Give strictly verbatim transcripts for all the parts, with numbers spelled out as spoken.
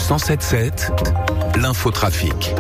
cent sept sept, l'infotrafic.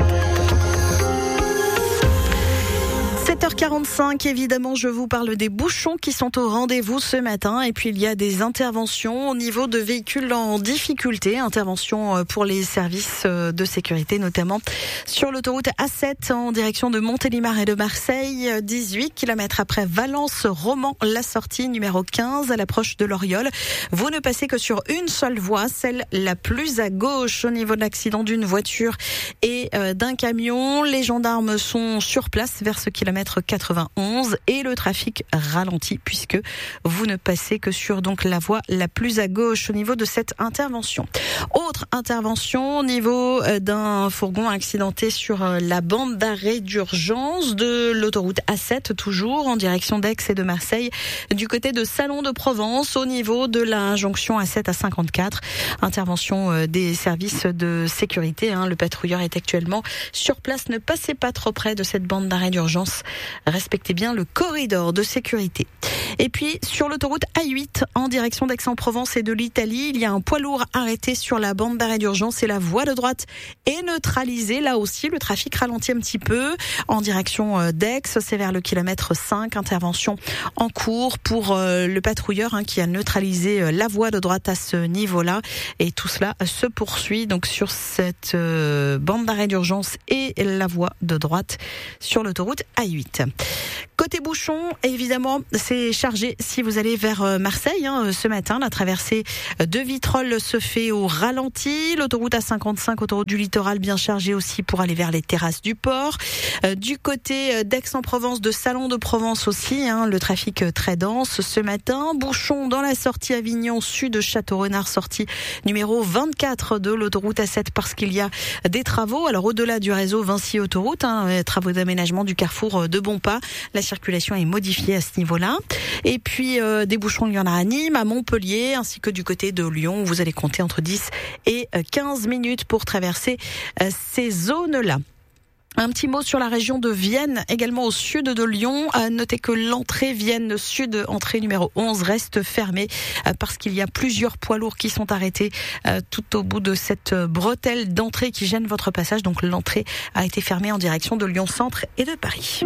sept heures quarante-cinq, évidemment, je vous parle des bouchons qui sont au rendez-vous ce matin. Et puis, il y a des interventions au niveau de véhicules en difficulté. Interventions pour les services de sécurité, notamment sur l'autoroute A sept en direction de Montélimar et de Marseille. dix-huit kilomètres après Valence-Romans, la sortie numéro quinze à l'approche de l'Oriole. Vous ne passez que sur une seule voie, celle la plus à gauche au niveau de l'accident d'une voiture et d'un camion. Les gendarmes sont sur place vers ce kilomètre quatre-vingt-onze et le trafic ralentit puisque vous ne passez que sur donc la voie la plus à gauche au niveau de cette intervention. Autre intervention au niveau d'un fourgon accidenté sur la bande d'arrêt d'urgence de l'autoroute A sept, toujours en direction d'Aix et de Marseille, du côté de Salon de Provence au niveau de la jonction A sept à cinquante-quatre. Intervention des services de sécurité, hein. Le patrouilleur est actuellement sur place. Ne passez pas trop près de cette bande d'arrêt d'urgence. Respectez bien le corridor de sécurité. Et puis, sur l'autoroute A huit, en direction d'Aix-en-Provence et de l'Italie, il y a un poids lourd arrêté sur la bande d'arrêt d'urgence et la voie de droite est neutralisée. Là aussi, le trafic ralentit un petit peu. En direction d'Aix, c'est vers le kilomètre cinq. Intervention en cours pour le patrouilleur hein, qui a neutralisé la voie de droite à ce niveau-là. Et tout cela se poursuit donc sur cette euh, bande d'arrêt d'urgence et la voie de droite sur l'autoroute A huit. Côté bouchon, évidemment, c'est chargé si vous allez vers Marseille. Hein, ce matin, la traversée de Vitrolles se fait au ralenti. L'autoroute A cinquante-cinq, autoroute du littoral, bien chargée aussi pour aller vers les terrasses du port. Euh, du côté d'Aix-en-Provence, de Salon de Provence aussi, hein, le trafic très dense ce matin. Bouchon dans la sortie Avignon Sud, Château-Renard, sortie numéro vingt-quatre de l'autoroute A sept parce qu'il y a des travaux. Alors au-delà du réseau Vinci Autoroute, hein, travaux d'aménagement du carrefour de Bonpas, la circulation est modifiée à ce niveau-là. Et puis euh, des bouchons, il y en a à Nîmes, à Montpellier, ainsi que du côté de Lyon, où vous allez compter entre dix et quinze minutes pour traverser euh, ces zones-là. Un petit mot sur la région de Vienne, également au sud de Lyon. À noter que l'entrée Vienne Sud, entrée numéro onze, reste fermée parce qu'il y a plusieurs poids lourds qui sont arrêtés tout au bout de cette bretelle d'entrée qui gêne votre passage. Donc l'entrée a été fermée en direction de Lyon Centre et de Paris.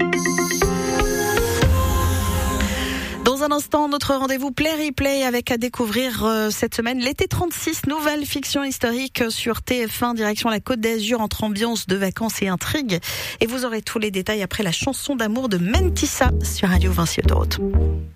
Dans un instant, notre rendez-vous Play Replay avec à découvrir euh, cette semaine l'été trente-six, nouvelle fiction historique sur T F un, direction la Côte d'Azur entre ambiance de vacances et intrigue. Et vous aurez tous les détails après la chanson d'amour de Mentissa sur Radio Vinci Autoroute.